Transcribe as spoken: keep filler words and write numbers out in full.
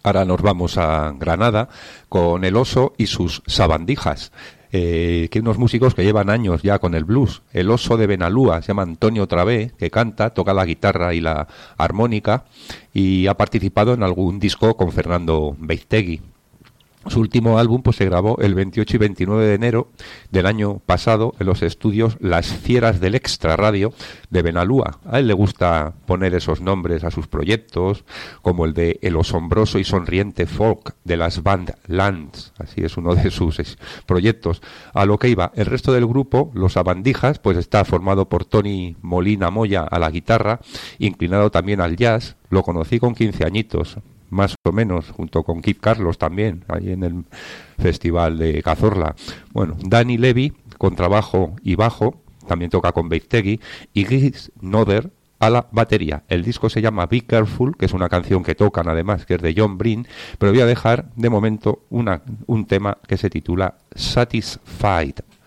Ahora nos vamos a Granada con El Oso y sus sabandijas. Eh, que unos músicos que llevan años ya con el blues. El Oso de Benalúa se llama Antonio Travé, que canta, toca la guitarra y la armónica y ha participado en algún disco con Fernando Beiztegui. Su último álbum pues se grabó el veintiocho y veintinueve de enero del año pasado en los estudios Las Fieras del Extra Radio de Benalúa. A él le gusta poner esos nombres a sus proyectos, como el de El Asombroso y Sonriente Folk de las Band Lands, así es uno de sus proyectos. A lo que iba, el resto del grupo, los Sabandijas, pues está formado por Tony Molina Moya a la guitarra, inclinado también al jazz. Lo conocí con quince añitos, más o menos, junto con Kid Carlos también, ahí en el Festival de Cazorla. Bueno, Dani Levy, con trabajo y bajo, también toca con Beiztegui, y Chris Noder a la batería. El disco se llama Be Careful, que es una canción que tocan además, que es de John Breen, pero voy a dejar de momento una, un tema que se titula Satisfied.